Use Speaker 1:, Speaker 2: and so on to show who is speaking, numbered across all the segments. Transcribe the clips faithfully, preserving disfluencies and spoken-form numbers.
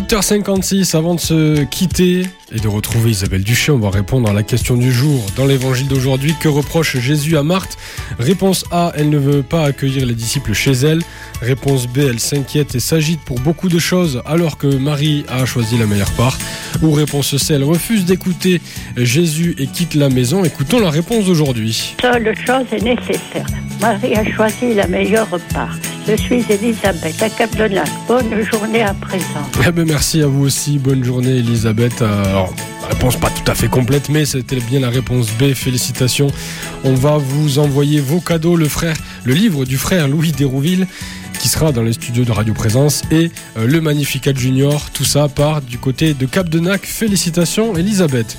Speaker 1: huit heures cinquante-six, avant de se quitter et de retrouver Isabelle Duché, on va répondre à la question du jour. Dans l'évangile d'aujourd'hui, que reproche Jésus à Marthe ? Réponse A, elle ne veut pas accueillir les disciples chez elle. Réponse B, elle s'inquiète et s'agite pour beaucoup de choses alors que Marie a choisi la meilleure part. Ou réponse C, elle refuse d'écouter Jésus et quitte la maison. Écoutons la réponse d'aujourd'hui.
Speaker 2: Seule chose est nécessaire. Marie a choisi la meilleure part. Je suis Elisabeth à Cap-de-Lac. Bonne journée à présent.
Speaker 1: Eh ben merci à vous aussi. Bonne journée Elisabeth. Alors, réponse pas tout à fait complète, mais c'était bien la réponse B. Félicitations. On va vous envoyer vos cadeaux. Le frère, le livre du frère Louis Dérouville, qui sera dans les studios de Radio Présence, et euh, le Magnificat Junior. Tout ça part du côté de Cap-de-Nac. Félicitations Elisabeth.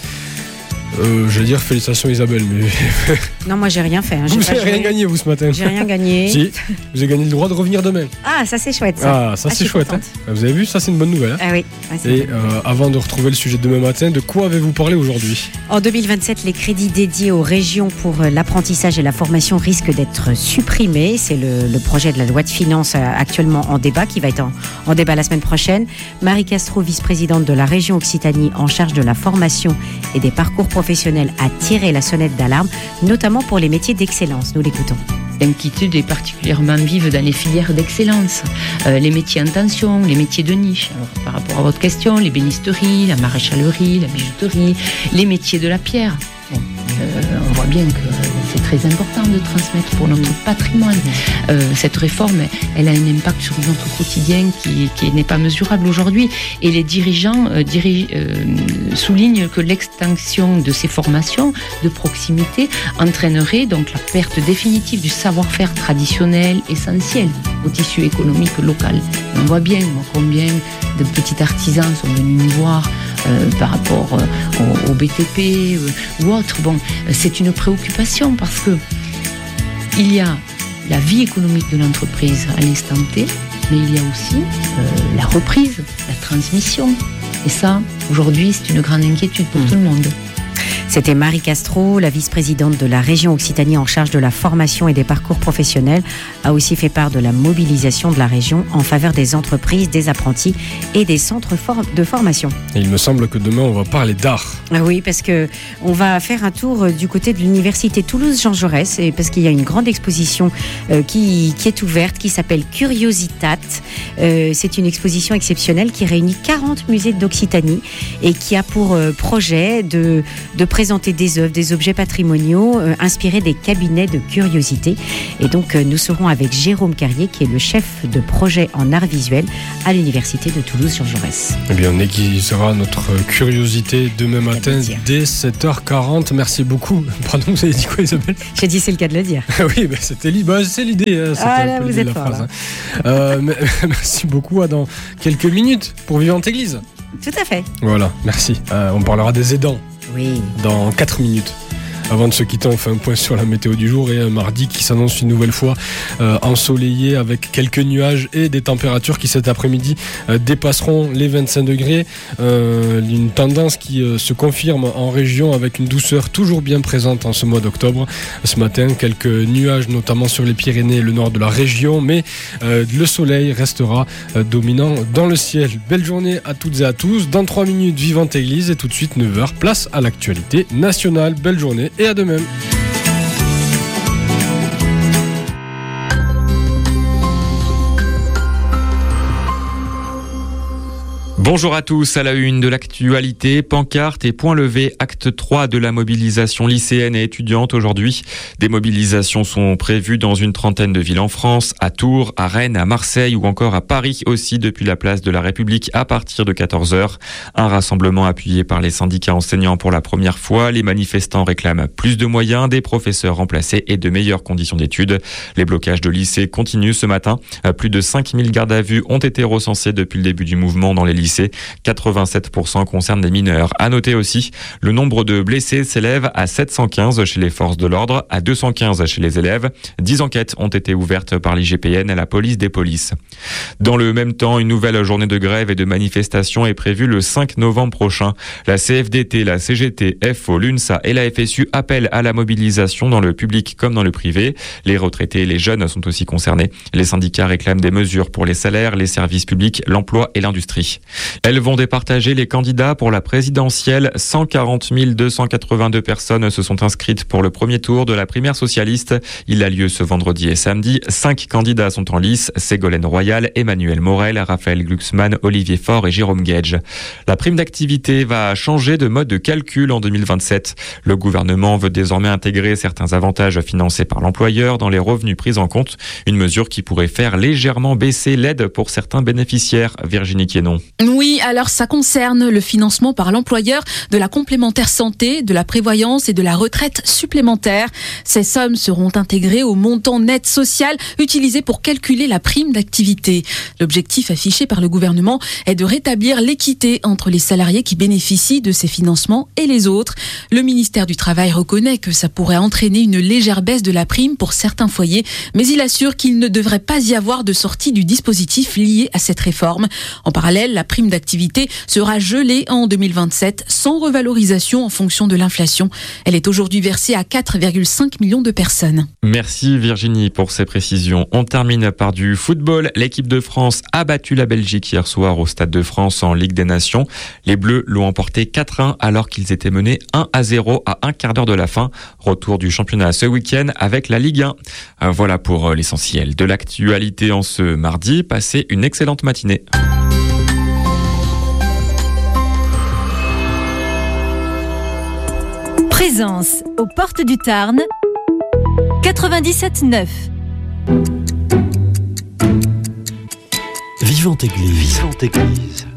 Speaker 1: Euh, je vais dire félicitations Isabelle, mais...
Speaker 3: Non, moi j'ai rien fait. Hein.
Speaker 1: Vous n'avez rien gagné vous ce matin.
Speaker 3: J'ai rien gagné.
Speaker 1: Si, vous avez gagné le droit de revenir demain.
Speaker 3: Ah, ça c'est chouette ça.
Speaker 1: Ah, ça
Speaker 3: ah,
Speaker 1: c'est chouette. Hein. Vous avez vu, ça c'est une bonne nouvelle. Hein.
Speaker 3: Ah oui. Ah,
Speaker 1: Et euh, avant de retrouver le sujet de demain matin, de quoi avez-vous parlé aujourd'hui ?
Speaker 3: En deux mille vingt-sept, les crédits dédiés aux régions pour l'apprentissage et la formation risquent d'être supprimés. C'est le, le projet de la loi de finances actuellement en débat, qui va être en, en débat la semaine prochaine. Marie Castro, vice-présidente de la région Occitanie en charge de la formation et des parcours professionnels, a tiré la sonnette d'alarme, notamment pour les métiers d'excellence. Nous l'écoutons.
Speaker 4: L'inquiétude est particulièrement vive dans les filières d'excellence, euh, les métiers en tension, les métiers de niche. Alors, par rapport à votre question, l'ébénisterie, la maréchalerie, la bijouterie, les métiers de la pierre. Bon, euh, on voit bien que c'est très important de transmettre pour notre patrimoine. Euh, cette réforme, elle a un impact sur notre quotidien qui, qui n'est pas mesurable aujourd'hui. Et les dirigeants euh, dirige, euh, soulignent que l'extinction de ces formations de proximité entraînerait donc la perte définitive du savoir-faire traditionnel essentiel au tissu économique local. On voit bien moi, combien de petits artisans sont venus nous voir euh, par rapport euh, au, au B T P euh, ou autre. Bon, c'est une préoccupation parce que il y a la vie économique de l'entreprise à l'instant T, mais il y a aussi euh, la reprise, la transmission. Et ça, aujourd'hui, c'est une grande inquiétude pour mmh. tout le monde.
Speaker 3: C'était Marie Castro, la vice-présidente de la région Occitanie en charge de la formation et des parcours professionnels, a aussi fait part de la mobilisation de la région en faveur des entreprises, des apprentis et des centres de formation.
Speaker 1: Et il me semble que demain, on va parler d'art.
Speaker 3: Ah oui, parce que on va faire un tour du côté de l'université Toulouse-Jean Jaurès, et parce qu'il y a une grande exposition euh, qui, qui est ouverte, qui s'appelle Curiositat. Euh, c'est une exposition exceptionnelle qui réunit quarante musées d'Occitanie et qui a pour euh, projet de, de présenter des œuvres, des objets patrimoniaux euh, inspirés des cabinets de curiosité. Et donc, euh, nous serons avec Jérôme Carrier, qui est le chef de projet en art visuel à l'université de Toulouse-Jean Jaurès.
Speaker 1: Eh bien, on aiguisera notre curiosité demain matin dès sept heures quarante. Merci beaucoup. Pardon, vous avez dit quoi, Isabelle ?
Speaker 3: J'ai dit, c'est le cas de le dire.
Speaker 1: Oui, bah, c'était li- bah, c'est l'idée. Hein,
Speaker 3: ah là, vous êtes fort, là.
Speaker 1: Hein. Euh, mais, merci beaucoup. À dans quelques minutes pour Vivante Église.
Speaker 3: Tout à fait.
Speaker 1: Voilà, merci. Euh, on parlera des aidants.
Speaker 3: Oui.
Speaker 1: Dans quatre minutes. Avant de se quitter, on fait un point sur la météo du jour et un mardi qui s'annonce une nouvelle fois euh, ensoleillé avec quelques nuages et des températures qui cet après-midi euh, dépasseront les vingt-cinq degrés. Euh, une tendance qui euh, se confirme en région avec une douceur toujours bien présente en ce mois d'octobre. Ce matin, quelques nuages notamment sur les Pyrénées et le nord de la région, mais euh, le soleil restera euh, dominant dans le ciel. Belle journée à toutes et à tous. Dans trois minutes, Vivante Église, et tout de suite neuf heures, place à l'actualité nationale. Belle journée. Et à demain.
Speaker 5: Bonjour à tous, à la une de l'actualité, pancarte et point levé, acte trois de la mobilisation lycéenne et étudiante aujourd'hui. Des mobilisations sont prévues dans une trentaine de villes en France, à Tours, à Rennes, à Marseille ou encore à Paris aussi depuis la place de la République à partir de quatorze heures. Un rassemblement appuyé par les syndicats enseignants pour la première fois. Les manifestants réclament plus de moyens, des professeurs remplacés et de meilleures conditions d'études. Les blocages de lycées continuent ce matin. Plus de cinq mille gardes à vue ont été recensés depuis le début du mouvement dans les lycées. quatre-vingt-sept pour cent concernent des mineurs. À noter aussi, le nombre de blessés s'élève à sept cent quinze chez les forces de l'ordre, à deux cent quinze chez les élèves. dix enquêtes ont été ouvertes par l'I G P N à la police des polices. Dans le même temps, une nouvelle journée de grève et de manifestation est prévue le cinq novembre prochain. La C F D T, la C G T, F O, l'UNSA et la F S U appellent à la mobilisation dans le public comme dans le privé. Les retraités et les jeunes sont aussi concernés. Les syndicats réclament des mesures pour les salaires, les services publics, l'emploi et l'industrie. Elles vont départager les candidats pour la présidentielle. cent quarante mille deux cent quatre-vingt-deux personnes se sont inscrites pour le premier tour de la primaire socialiste. Il a lieu ce vendredi et samedi. Cinq candidats sont en lice. Ségolène Royal, Emmanuel Morel, Raphaël Glucksmann, Olivier Faure et Jérôme Gage. La prime d'activité va changer de mode de calcul en deux mille vingt-sept. Le gouvernement veut désormais intégrer certains avantages financés par l'employeur dans les revenus pris en compte. Une mesure qui pourrait faire légèrement baisser l'aide pour certains bénéficiaires. Virginie Quénon.
Speaker 6: Oui, alors ça concerne le financement par l'employeur de la complémentaire santé, de la prévoyance et de la retraite supplémentaire. Ces sommes seront intégrées au montant net social utilisé pour calculer la prime d'activité. L'objectif affiché par le gouvernement est de rétablir l'équité entre les salariés qui bénéficient de ces financements et les autres. Le ministère du Travail reconnaît que ça pourrait entraîner une légère baisse de la prime pour certains foyers, mais il assure qu'il ne devrait pas y avoir de sortie du dispositif lié à cette réforme. En parallèle, la prime d'activité sera gelée en deux mille vingt-sept sans revalorisation en fonction de l'inflation. Elle est aujourd'hui versée à quatre virgule cinq millions de personnes.
Speaker 5: Merci Virginie pour ces précisions. On termine par du football. L'équipe de France a battu la Belgique hier soir au Stade de France en Ligue des Nations. Les Bleus l'ont emporté quatre un alors qu'ils étaient menés un à zéro à un quart d'heure de la fin. Retour du championnat ce week-end avec la Ligue un. Voilà pour l'essentiel de l'actualité en ce mardi. Passez une excellente matinée.
Speaker 7: Présence aux portes du Tarn, quatre-vingt-dix-sept neuf.
Speaker 8: Vivante Église. Vivante Église.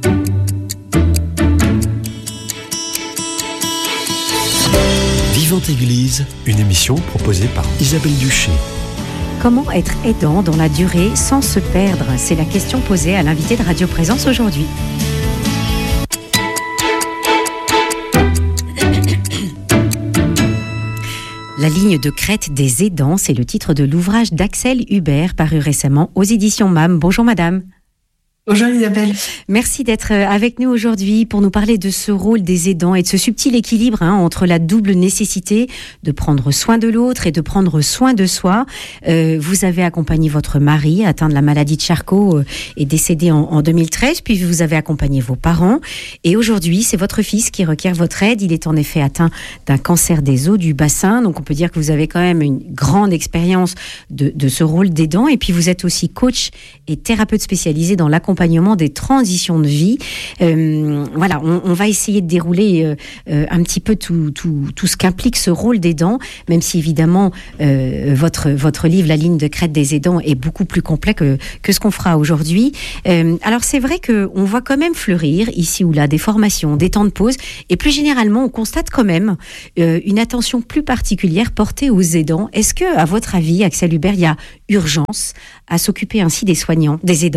Speaker 8: Vivante Église, une émission proposée par Isabelle Duché.
Speaker 3: Comment être aidant dans la durée sans se perdre ? C'est la question posée à l'invité de Radio Présence aujourd'hui. La ligne de crête des aidants, c'est le titre de l'ouvrage d'Axel Hubert, paru récemment aux éditions M A M. Bonjour madame.
Speaker 9: Bonjour Isabelle.
Speaker 3: Merci d'être avec nous aujourd'hui pour nous parler de ce rôle des aidants et de ce subtil équilibre hein, entre la double nécessité de prendre soin de l'autre et de prendre soin de soi. Euh, vous avez accompagné votre mari atteint de la maladie de Charcot euh, et décédé en, en deux mille treize, puis vous avez accompagné vos parents. Et aujourd'hui, c'est votre fils qui requiert votre aide. Il est en effet atteint d'un cancer des os du bassin. Donc on peut dire que vous avez quand même une grande expérience de, de ce rôle d'aidant. Et puis vous êtes aussi coach et thérapeute spécialisé dans l'accompagnement des transitions de vie. Euh, voilà, on, on va essayer de dérouler euh, euh, un petit peu tout, tout, tout ce qu'implique ce rôle d'aidant, même si évidemment euh, votre, votre livre, La ligne de crête des aidants, est beaucoup plus complet que, que ce qu'on fera aujourd'hui. Euh, alors c'est vrai qu'on voit quand même fleurir ici ou là des formations, des temps de pause, et plus généralement on constate quand même euh, une attention plus particulière portée aux aidants. Est-ce que, à votre avis, Axel Hubert, il y a urgence à s'occuper ainsi des soignants, des aidants ?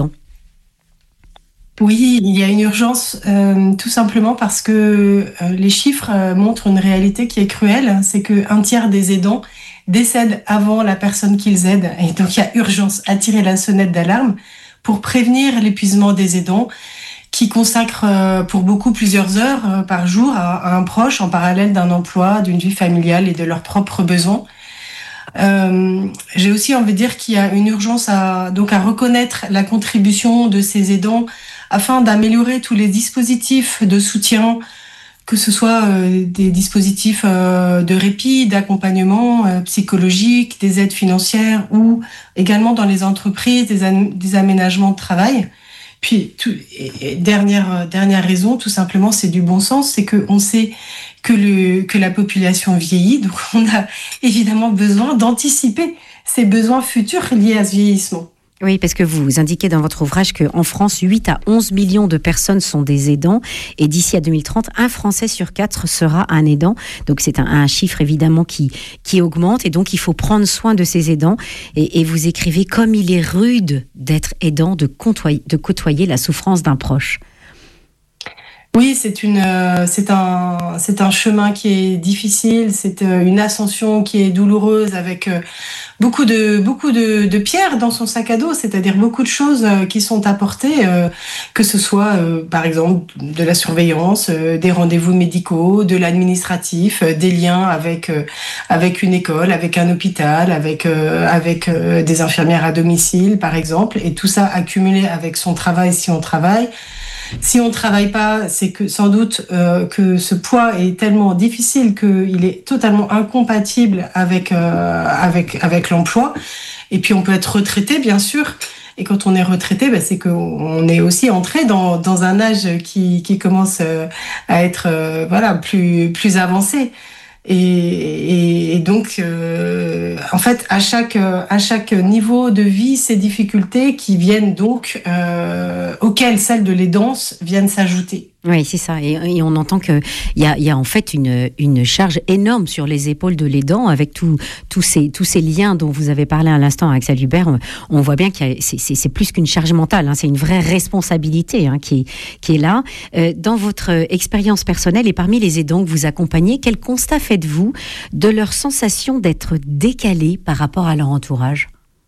Speaker 9: Oui, il y a une urgence, euh, tout simplement parce que euh, les chiffres euh, montrent une réalité qui est cruelle, c'est qu'un tiers des aidants décèdent avant la personne qu'ils aident. Et donc il y a urgence à tirer la sonnette d'alarme pour prévenir l'épuisement des aidants qui consacrent euh, pour beaucoup plusieurs heures euh, par jour à, à un proche en parallèle d'un emploi, d'une vie familiale et de leurs propres besoins. Euh, j'ai aussi envie de dire qu'il y a une urgence à, donc à reconnaître la contribution de ces aidants afin d'améliorer tous les dispositifs de soutien, que ce soit euh, des dispositifs euh, de répit, d'accompagnement euh, psychologique, des aides financières ou également dans les entreprises, des, an- des aménagements de travail. Puis, tout, et, et dernière, dernière raison, tout simplement, c'est du bon sens, c'est qu'on sait que, le, que la population vieillit, donc on a évidemment besoin d'anticiper ces besoins futurs liés à ce vieillissement.
Speaker 3: Oui, parce que vous indiquez dans votre ouvrage qu'en France, huit à onze millions de personnes sont des aidants et d'ici à deux mille trente, un Français sur quatre sera un aidant. Donc c'est un, un chiffre évidemment qui, qui augmente et donc il faut prendre soin de ces aidants. Et, et vous écrivez « Comme il est rude d'être aidant, de côtoyer, de côtoyer la souffrance d'un proche ».
Speaker 9: Oui, c'est une, euh, c'est un, c'est un chemin qui est difficile, c'est euh, une ascension qui est douloureuse avec euh, beaucoup de, beaucoup de, de pierres dans son sac à dos, c'est-à-dire beaucoup de choses euh, qui sont apportées, euh, que ce soit, euh, par exemple, de la surveillance, euh, des rendez-vous médicaux, de l'administratif, euh, des liens avec, euh, avec une école, avec un hôpital, avec, euh, avec euh, des infirmières à domicile, par exemple, et tout ça accumulé avec son travail si on travaille. Si on ne travaille pas, c'est que sans doute euh, que ce poids est tellement difficile qu'il est totalement incompatible avec, euh, avec, avec l'emploi. Et puis on peut être retraité, bien sûr. Et quand on est retraité, bah, c'est qu'on est aussi entré dans, dans un âge qui, qui commence euh, à être euh, voilà, plus, plus avancé. Et, et, et donc, euh, en fait, à chaque, à chaque niveau de vie, ces difficultés qui viennent donc, euh, auxquelles celles de l'aidance viennent s'ajouter.
Speaker 3: Oui, c'est ça. Et, et on entend qu'il y a, y a en fait une, une charge énorme sur les épaules de l'aidant avec tous ces, tous ces liens dont vous avez parlé à l'instant, Axel Hubert. On, on voit bien que c'est, c'est, c'est plus qu'une charge mentale, hein, c'est une vraie responsabilité hein, qui, qui est là. Euh, dans votre expérience personnelle et parmi les aidants que vous accompagnez, quel constat faites-vous de leur sensation d'être décalés par rapport à leur entourage ?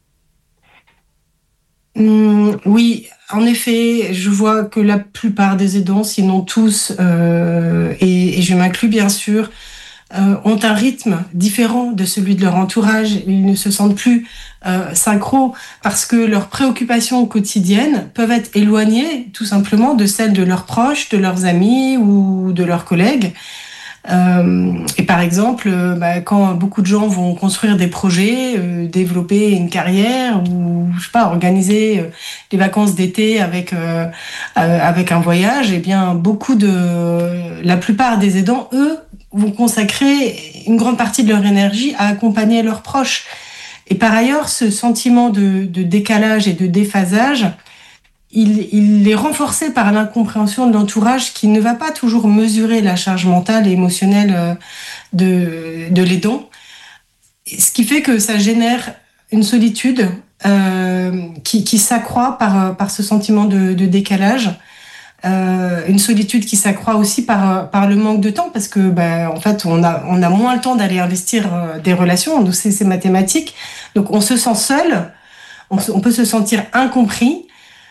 Speaker 9: Mmh, oui, en effet, je vois que la plupart des aidants, sinon tous, euh, et, et je m'inclus bien sûr, euh, ont un rythme différent de celui de leur entourage. Ils ne se sentent plus euh, synchro parce que leurs préoccupations quotidiennes peuvent être éloignées tout simplement de celles de leurs proches, de leurs amis ou de leurs collègues. Euh, et par exemple, euh, bah, quand beaucoup de gens vont construire des projets, euh, développer une carrière ou je sais pas, organiser euh, des vacances d'été avec euh, euh, avec un voyage, et eh bien beaucoup de la plupart des aidants, eux, vont consacrer une grande partie de leur énergie à accompagner leurs proches. Et par ailleurs, ce sentiment de, de décalage et de déphasage, Il, il est renforcé par l'incompréhension de l'entourage qui ne va pas toujours mesurer la charge mentale et émotionnelle de, de l'aidant. Ce qui fait que ça génère une solitude euh, qui, qui s'accroît par, par ce sentiment de, de décalage. Euh, une solitude qui s'accroît aussi par, par le manque de temps parce que, bah, en fait, on a, on a moins le temps d'aller investir des relations. Donc, c'est, c'est mathématique. Donc, on se sent seul. On, on peut se sentir incompris.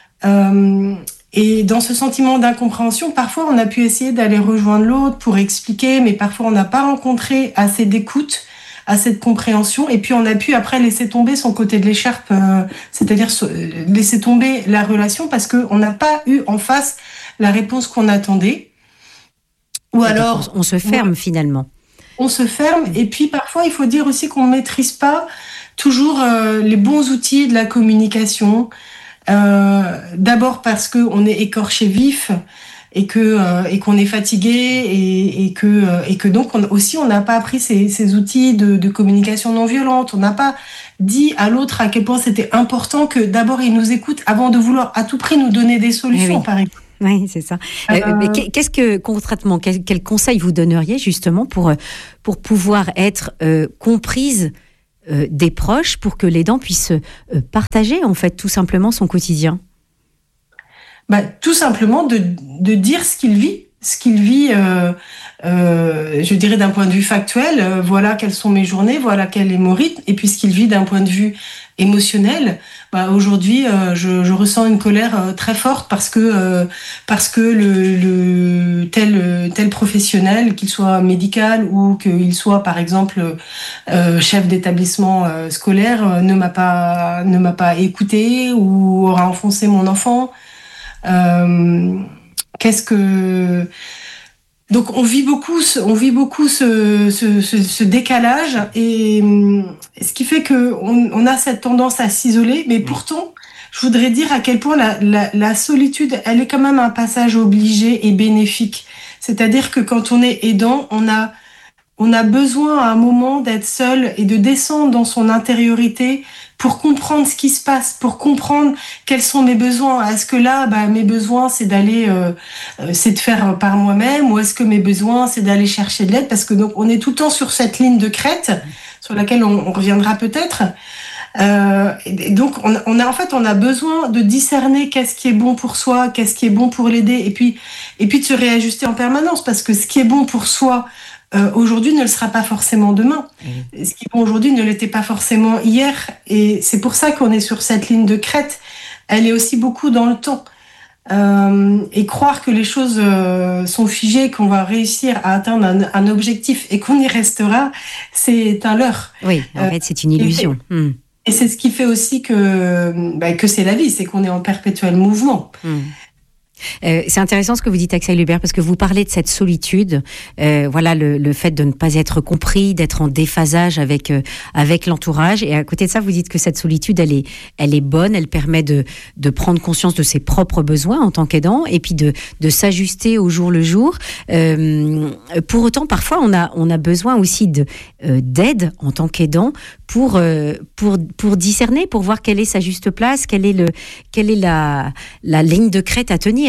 Speaker 9: Euh, et dans ce sentiment d'incompréhension, parfois on a pu essayer d'aller rejoindre l'autre pour expliquer, mais parfois on n'a pas rencontré assez d'écoute, assez de compréhension, et puis on a pu après laisser tomber son côté de l'écharpe, euh, c'est-à-dire euh, laisser tomber la relation parce qu'on n'a pas eu en face la réponse qu'on attendait. Ou
Speaker 3: et
Speaker 9: alors
Speaker 3: on se ferme ouais, finalement.
Speaker 9: On se ferme, et puis parfois il faut dire aussi qu'on ne maîtrise pas toujours euh, les bons outils de la communication. Euh, d'abord parce que on est écorché vif et que euh, et qu'on est fatigué et, et que euh, et que donc on, aussi on n'a pas appris ces, ces outils de, de communication non violente. On n'a pas dit à l'autre à quel point c'était important que d'abord il nous écoute avant de vouloir à tout prix nous donner des solutions, oui. Par exemple.
Speaker 3: Oui, c'est ça. Euh... Euh, mais qu'est-ce que concrètement, quel, quel conseil vous donneriez justement pour pour pouvoir être euh, comprise Euh, des proches pour que l'aidant puisse euh, partager en fait tout simplement son quotidien?
Speaker 9: Bah, tout simplement de, de dire ce qu'il vit, ce qu'il vit, euh, euh, je dirais d'un point de vue factuel, euh, voilà quelles sont mes journées, voilà quel est mon rythme, et puis ce qu'il vit d'un point de vue émotionnel. Bah, aujourd'hui, euh, je, je ressens une colère euh, très forte parce que euh, parce que le, le tel tel professionnel, qu'il soit médical ou qu'il soit par exemple euh, chef d'établissement euh, scolaire, euh, ne m'a pas ne m'a pas écouté ou aura enfoncé mon enfant. Euh, qu'est-ce que donc on vit beaucoup, on vit beaucoup ce, ce, ce, ce décalage et ce qui fait que on, on a cette tendance à s'isoler. Mais pourtant, je voudrais dire à quel point la, la, la solitude, elle est quand même un passage obligé et bénéfique. C'est-à-dire que quand on est aidant, on a on a besoin à un moment d'être seul et de descendre dans son intériorité pour comprendre ce qui se passe, pour comprendre quels sont mes besoins. Est-ce que là, bah, mes besoins, c'est d'aller, euh, c'est de faire par moi-même, ou est-ce que mes besoins, c'est d'aller chercher de l'aide? Parce que donc, on est tout le temps sur cette ligne de crête, sur laquelle on, on reviendra peut-être. Euh, et donc, on, on a en fait, on a besoin de discerner qu'est-ce qui est bon pour soi, qu'est-ce qui est bon pour l'aider, et puis, et puis de se réajuster en permanence, parce que ce qui est bon pour soi Euh, aujourd'hui ne le sera pas forcément demain. Mmh. Ce qui bon aujourd'hui ne l'était pas forcément hier. Et c'est pour ça qu'on est sur cette ligne de crête. Elle est aussi beaucoup dans le temps. Euh, et croire que les choses euh, sont figées, qu'on va réussir à atteindre un, un objectif et qu'on y restera, c'est un leurre.
Speaker 3: Oui, en euh, fait, c'est une illusion.
Speaker 9: Et, mmh. et c'est ce qui fait aussi que, bah, que c'est la vie, c'est qu'on est en perpétuel mouvement. Mmh.
Speaker 3: Euh, c'est intéressant ce que vous dites, Axel Hubert, parce que vous parlez de cette solitude, euh, voilà, le, le fait de ne pas être compris, d'être en déphasage avec euh, avec l'entourage. Et à côté de ça, vous dites que cette solitude, elle est elle est bonne, elle permet de de prendre conscience de ses propres besoins en tant qu'aidant, et puis de de s'ajuster au jour le jour. Euh, pour autant, parfois, on a on a besoin aussi de euh, d'aide en tant qu'aidant pour euh, pour pour discerner, pour voir quelle est sa juste place, quelle est le quelle est la la ligne de crête à tenir.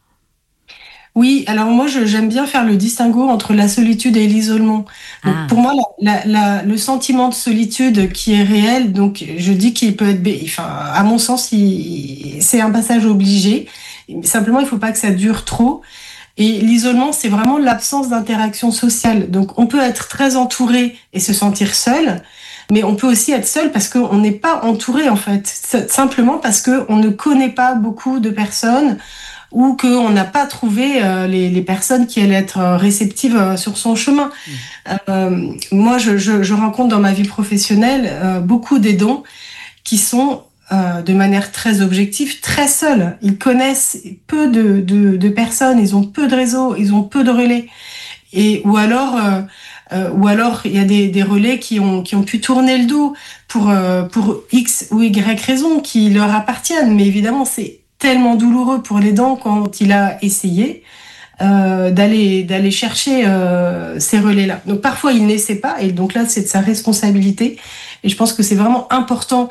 Speaker 9: Oui, alors moi je, j'aime bien faire le distinguo entre la solitude et l'isolement. Donc,
Speaker 3: Ah.
Speaker 9: pour moi, la, la, la, le sentiment de solitude qui est réel, donc je dis qu'il peut être, bé- enfin, à mon sens, il, c'est un passage obligé. Simplement, il ne faut pas que ça dure trop. Et l'isolement, c'est vraiment l'absence d'interaction sociale. Donc, on peut être très entouré et se sentir seul, mais on peut aussi être seul parce qu'on n'est pas entouré, en fait. C'est simplement parce qu'on ne connaît pas beaucoup de personnes ou qu'on n'a pas trouvé euh, les, les personnes qui allaient être euh, réceptives euh, sur son chemin. Mmh. Euh, moi, je, je, je rencontre dans ma vie professionnelle euh, beaucoup d'aidants qui sont, euh, de manière très objective, très seuls. Ils connaissent peu de, de, de personnes, ils ont peu de réseaux, ils ont peu de relais. Et, ou alors... Euh, Euh, ou alors il y a des, des relais qui ont, qui ont pu tourner le dos pour, euh, pour X ou Y raisons qui leur appartiennent. Mais évidemment, c'est tellement douloureux pour l'aidant quand il a essayé euh, d'aller, d'aller chercher euh, ces relais-là. Donc parfois, il n'essaie pas, et donc là, c'est de sa responsabilité. Et je pense que c'est vraiment important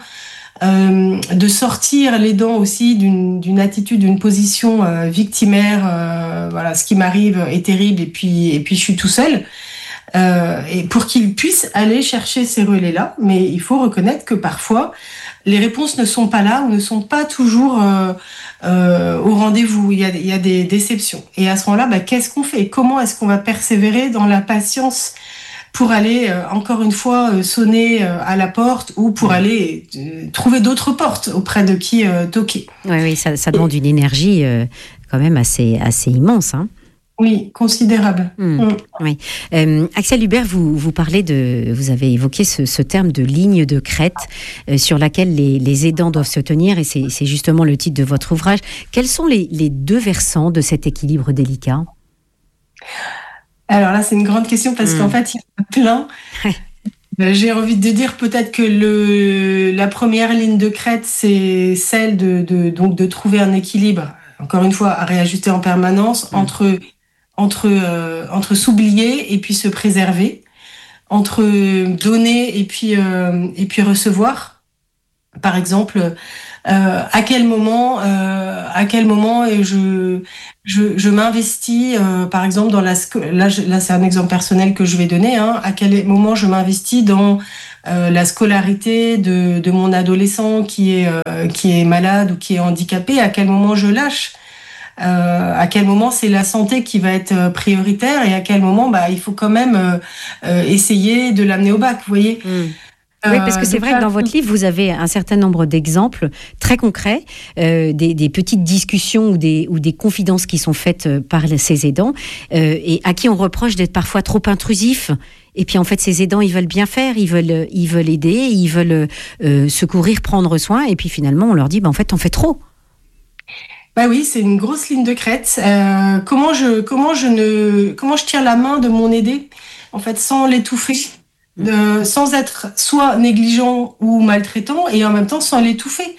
Speaker 9: euh, de sortir l'aidant aussi d'une, d'une attitude, d'une position euh, victimaire. Euh, voilà, ce qui m'arrive est terrible, et puis, et puis je suis tout seul. Euh, et pour qu'ils puissent aller chercher ces relais-là, mais il faut reconnaître que parfois les réponses ne sont pas là ou ne sont pas toujours euh, euh, au rendez-vous. Il y a, il y a des déceptions. Et à ce moment-là, bah, qu'est-ce qu'on fait ? Comment est-ce qu'on va persévérer dans la patience pour aller euh, encore une fois euh, sonner euh, à la porte ou pour aller euh, trouver d'autres portes auprès de qui euh, toquer ?
Speaker 3: Oui, oui, ça, ça demande une énergie euh, quand même assez assez immense, hein.
Speaker 9: Oui, considérable.
Speaker 3: Mmh, mmh. Oui. Euh, Axel Hubert, vous, vous parlez de, vous avez évoqué ce, ce terme de ligne de crête euh, sur laquelle les, les aidants doivent se tenir, et c'est, c'est justement le titre de votre ouvrage. Quels sont les, les deux versants de cet équilibre délicat ?
Speaker 9: Alors là, c'est une grande question parce mmh. qu'en fait, il y en a plein. Ouais. J'ai envie de dire peut-être que le, la première ligne de crête, c'est celle de, de, donc de trouver un équilibre, encore une fois, à réajuster en permanence, mmh. entre entre euh, entre s'oublier et puis se préserver, entre donner et puis euh, et puis recevoir. Par exemple, euh, à quel moment euh, à quel moment je je, je m'investis euh, par exemple dans la là je, là c'est un exemple personnel que je vais donner, hein, à quel moment je m'investis dans euh, la scolarité de de mon adolescent qui est euh, qui est malade ou qui est handicapé, à quel moment je lâche. Euh, à quel moment c'est la santé qui va être prioritaire et à quel moment bah, il faut quand même euh, euh, essayer de l'amener au bac, vous voyez.
Speaker 3: Mmh. Oui, parce que c'est euh, vrai que dans votre livre, vous avez un certain nombre d'exemples très concrets, euh, des, des petites discussions ou des, ou des confidences qui sont faites par ces aidants euh, et à qui on reproche d'être parfois trop intrusifs. Et puis en fait, ces aidants, ils veulent bien faire, ils veulent, ils veulent aider, ils veulent euh, secourir, prendre soin. Et puis finalement, on leur dit, bah, en fait, t'en fais trop.
Speaker 9: Bah oui, c'est une grosse ligne de crête. Euh, comment je comment je ne comment je tiens la main de mon aidé, en fait, sans l'étouffer, euh, sans être soit négligent ou maltraitant, et en même temps sans l'étouffer.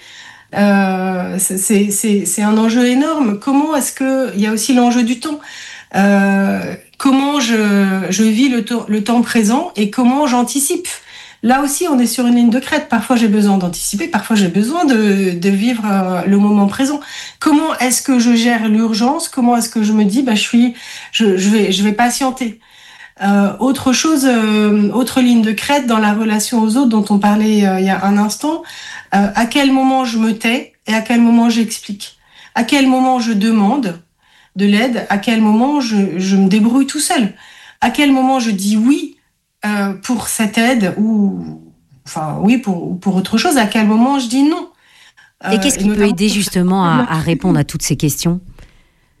Speaker 9: Euh, c'est c'est c'est un enjeu énorme. Comment est-ce que il y a aussi l'enjeu du temps. Euh, comment je je vis le temps le temps présent et comment j'anticipe. Là aussi, on est sur une ligne de crête. Parfois, j'ai besoin d'anticiper, parfois, j'ai besoin de, de vivre euh, le moment présent. Comment est-ce que je gère l'urgence ? Comment est-ce que je me dis, bah, je suis, je, je vais, je vais patienter. Euh, autre chose, euh, autre ligne de crête dans la relation aux autres dont on parlait euh, il y a un instant. Euh, à quel moment je me tais et à quel moment j'explique ? À quel moment je demande de l'aide ? À quel moment je, je me débrouille tout seul ? À quel moment je dis oui ? Euh, pour cette aide ou enfin oui pour pour autre chose, à quel moment je dis non.
Speaker 3: Euh, et qu'est-ce qui peut aider justement à, à répondre à toutes ces questions ?
Speaker 9: Pardon ?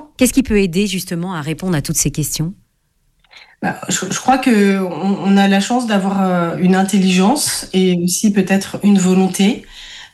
Speaker 3: Qu'est-ce qui peut aider justement à répondre à toutes ces questions ?
Speaker 9: Bah, je, je crois que on, on a la chance d'avoir euh, une intelligence et aussi peut-être une volonté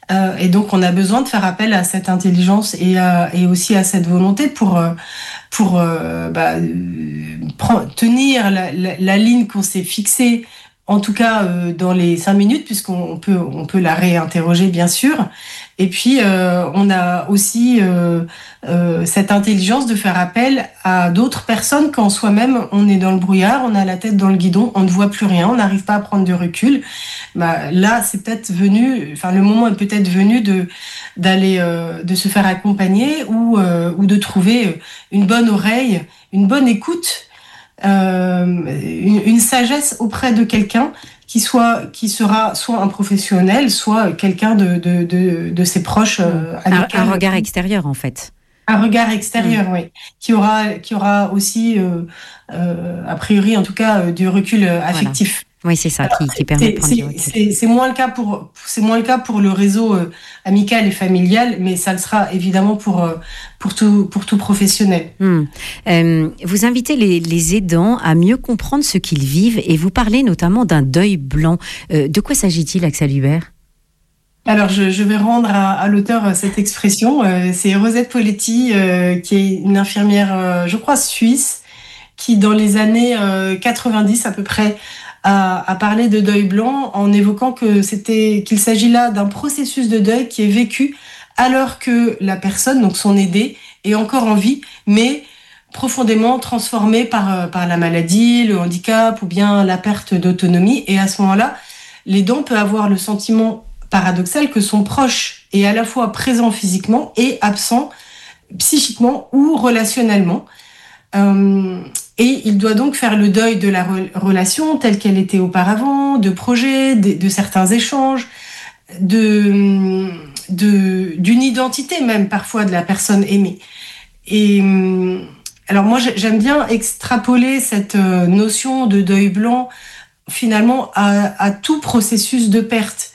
Speaker 9: Euh, et donc, on a besoin de faire appel à cette intelligence et, à, et aussi à cette volonté pour, pour euh, bah, prendre, tenir la, la, la ligne qu'on s'est fixée, en tout cas euh, dans les cinq minutes, puisqu'on peut, on peut la réinterroger, bien sûr. Et puis, euh, on a aussi euh, euh, cette intelligence de faire appel à d'autres personnes quand soi-même, on est dans le brouillard, on a la tête dans le guidon, on ne voit plus rien, on n'arrive pas à prendre de recul. Bah, là, c'est peut-être venu, enfin, le moment est peut-être venu de, d'aller, euh, de se faire accompagner ou, euh, ou de trouver une bonne oreille, une bonne écoute, euh, une, une sagesse auprès de quelqu'un qui soit, qui sera soit un professionnel, soit quelqu'un de, de, de, de ses proches. Euh,
Speaker 3: un, un regard extérieur, en fait.
Speaker 9: Un regard extérieur, mmh. oui. Qui aura, qui aura aussi, euh, euh, a priori, en tout cas, euh, du recul euh, affectif.
Speaker 3: Voilà. Oui, c'est ça qui, qui permet
Speaker 9: c'est,
Speaker 3: de prendre
Speaker 9: c'est,
Speaker 3: du recul.
Speaker 9: C'est, c'est, moins le cas pour, c'est moins le cas pour le réseau euh, amical et familial, mais ça le sera évidemment pour, euh, pour, tout, pour tout professionnel.
Speaker 3: Mmh. Euh, vous invitez les, les aidants à mieux comprendre ce qu'ils vivent et vous parlez notamment d'un deuil blanc. Euh, de quoi s'agit-il, Axel Hubert ?
Speaker 9: Alors, je, je vais rendre à, à l'auteur cette expression. Euh, c'est Rosette Poletti, euh, qui est une infirmière, euh, je crois, suisse, qui, dans les années euh, quatre-vingt-dix à peu près, a, a parlé de deuil blanc en évoquant que c'était, qu'il s'agit là d'un processus de deuil qui est vécu alors que la personne, donc son aidé, est encore en vie, mais profondément transformée par, par la maladie, le handicap ou bien la perte d'autonomie. Et à ce moment-là, l'aidant peut avoir le sentiment paradoxal que son proche est à la fois présent physiquement et absent psychiquement ou relationnellement. Euh, et il doit donc faire le deuil de la re- relation telle qu'elle était auparavant, de projets, de, de certains échanges, de, de, d'une identité même parfois de la personne aimée. Et alors moi j'aime bien extrapoler cette notion de deuil blanc finalement à, à tout processus de perte.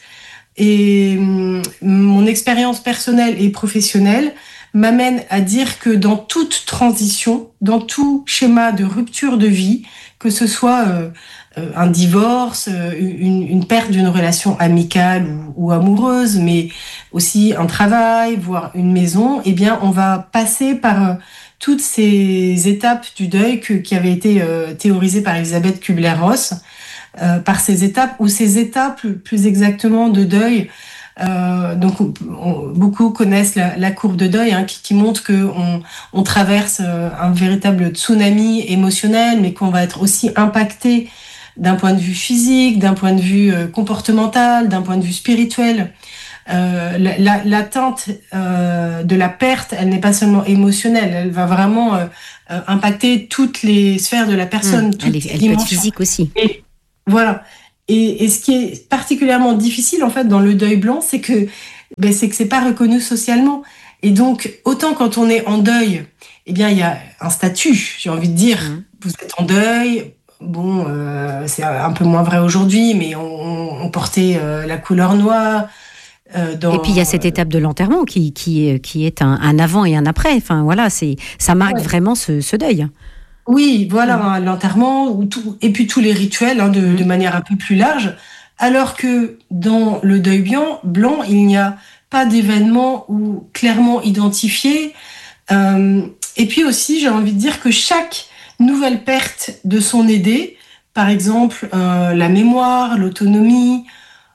Speaker 9: Et mon expérience personnelle et professionnelle m'amène à dire que dans toute transition, dans tout schéma de rupture de vie, que ce soit euh, un divorce, une, une perte d'une relation amicale ou, ou amoureuse, mais aussi un travail, voire une maison, eh bien, on va passer par euh, toutes ces étapes du deuil que, qui avaient été euh, théorisées par Elisabeth Kubler-Ross, euh, par ces étapes, ou ces étapes plus exactement de deuil. Euh, donc on, on, beaucoup connaissent la, la courbe de deuil hein, qui, qui montre que on, on traverse euh, un véritable tsunami émotionnel, mais qu'on va être aussi impacté d'un point de vue physique, d'un point de vue euh, comportemental, d'un point de vue spirituel. Euh, la, la, l'atteinte euh, de la perte, elle n'est pas seulement émotionnelle, elle va vraiment euh, euh, impacter toutes les sphères de la personne.
Speaker 3: Mmh, elle, est, elle peut être physique aussi.
Speaker 9: Et, voilà. Et, et ce qui est particulièrement difficile en fait dans le deuil blanc, c'est que ben, c'est que c'est pas reconnu socialement. Et donc autant quand on est en deuil, eh bien il y a un statut. J'ai envie de dire, mmh. vous êtes en deuil. Bon, euh, c'est un peu moins vrai aujourd'hui, mais on, on portait euh, la couleur noire. Euh, dans,
Speaker 3: et puis il y a cette étape de l'enterrement qui qui qui est un, un avant et un après. Enfin voilà, c'est ça marque ouais. vraiment ce, ce deuil.
Speaker 9: Oui, voilà, hein, l'enterrement, ou tout, et puis tous les rituels hein, de, mmh. de manière un peu plus large, alors que dans le deuil blanc, blanc il n'y a pas d'événement ou clairement identifié. Euh, et puis aussi, j'ai envie de dire que chaque nouvelle perte de son aidé, par exemple euh, la mémoire, l'autonomie,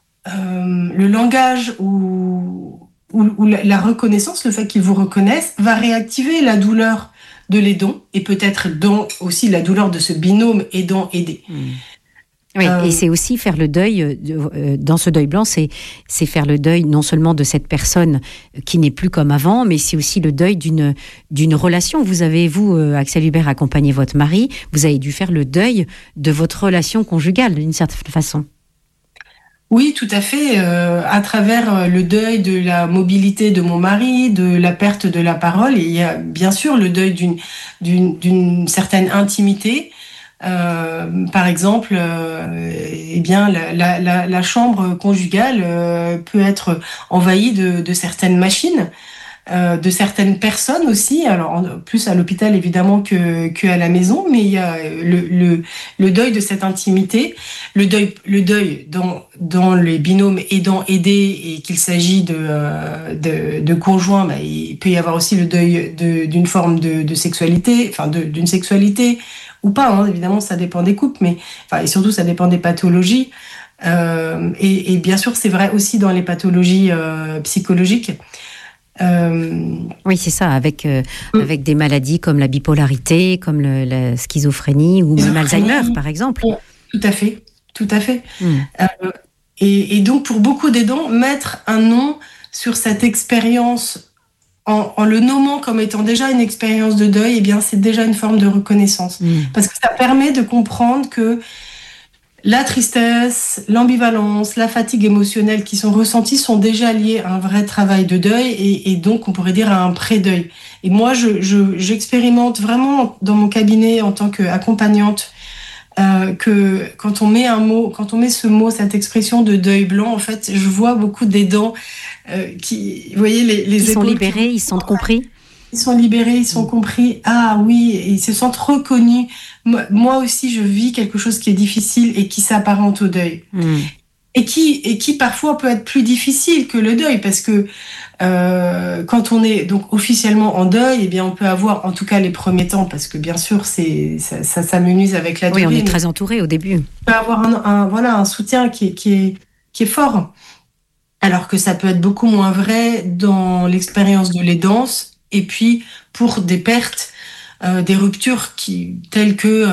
Speaker 9: euh, le langage ou, ou, ou la, la reconnaissance, le fait qu'il vous reconnaisse, va réactiver la douleur de l'aidant et peut-être dans aussi la douleur de ce binôme aidant-aidé. Mmh.
Speaker 3: Oui, euh, et c'est aussi faire le deuil, euh, dans ce deuil blanc, c'est, c'est faire le deuil non seulement de cette personne qui n'est plus comme avant, mais c'est aussi le deuil d'une, d'une relation. Vous avez, vous, euh, Axel Hubert, accompagné votre mari, vous avez dû faire le deuil de votre relation conjugale, d'une certaine façon.
Speaker 9: Oui, tout à fait. Euh, à travers le deuil de la mobilité de mon mari, de la perte de la parole, et il y a bien sûr le deuil d'une, d'une, d'une certaine intimité. Euh, par exemple, euh, eh bien, la, la, la, la chambre conjugale euh, peut être envahie de, de certaines machines. euh, de certaines personnes aussi, alors en, plus à l'hôpital évidemment que, que à la maison, mais il y a le, le, le deuil de cette intimité, le deuil, le deuil dans, dans les binômes aidant-aidés, et qu'il s'agit de, euh, de, de conjoints, bah, il peut y avoir aussi le deuil de, d'une forme de, de sexualité, enfin de, d'une sexualité, ou pas, hein, évidemment ça dépend des couples, mais enfin, et surtout ça dépend des pathologies. Euh, et, et bien sûr, c'est vrai aussi dans les pathologies euh, psychologiques.
Speaker 3: Euh... Oui, c'est ça, avec, euh, mmh. avec des maladies comme la bipolarité, comme le, la schizophrénie ou même Alzheimer, par exemple.
Speaker 9: Tout à fait, tout à fait. Mmh. Euh, et, et donc, pour beaucoup d'aidants, mettre un nom sur cette expérience en, en le nommant comme étant déjà une expérience de deuil, eh bien, c'est déjà une forme de reconnaissance. Mmh. Parce que ça permet de comprendre que la tristesse, l'ambivalence, la fatigue émotionnelle qui sont ressenties sont déjà liées à un vrai travail de deuil et, et donc on pourrait dire à un pré-deuil. Et moi, je, je, j'expérimente vraiment dans mon cabinet en tant qu'accompagnante euh, que quand on met un mot, quand on met ce mot, cette expression de deuil blanc, en fait, je vois beaucoup d'aidants euh, qui, vous voyez, les, les
Speaker 3: ils sont libérés, qui... ils se sentent compris.
Speaker 9: Ils sont libérés, ils sont compris. Ah oui, ils se sentent reconnus. Moi, moi aussi, je vis quelque chose qui est difficile et qui s'apparente au deuil. Mmh. Et qui, et qui parfois peut être plus difficile que le deuil, parce que euh, quand on est donc officiellement en deuil, eh bien on peut avoir, en tout cas les premiers temps, parce que bien sûr c'est ça, ça s'amenuise avec la durée.
Speaker 3: Oui, on est très entouré au début.
Speaker 9: On peut avoir un, un voilà un soutien qui est qui est qui est fort, alors que ça peut être beaucoup moins vrai dans l'expérience de l'aidance. Et puis, pour des pertes, euh, des ruptures qui, telles que euh,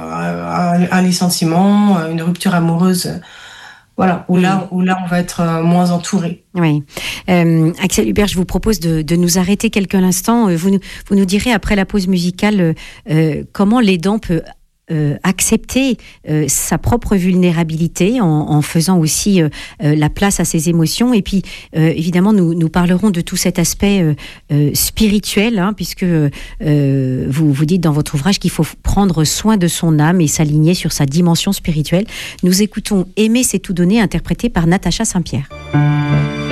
Speaker 9: un, un licenciement, une rupture amoureuse, euh, voilà, où là, où là, on va être euh, moins entouré.
Speaker 3: Oui. Euh, Axel Hubert, je vous propose de, de nous arrêter quelques instants. Vous nous, vous nous direz, après la pause musicale, euh, comment l'aidant peut Euh, accepter euh, sa propre vulnérabilité en, en faisant aussi euh, euh, la place à ses émotions. Et puis, euh, évidemment, nous, nous parlerons de tout cet aspect euh, euh, spirituel, hein, puisque euh, vous, vous dites dans votre ouvrage qu'il faut prendre soin de son âme et s'aligner sur sa dimension spirituelle. Nous écoutons « Aimer, c'est tout donner » interprété par Natacha Saint-Pierre.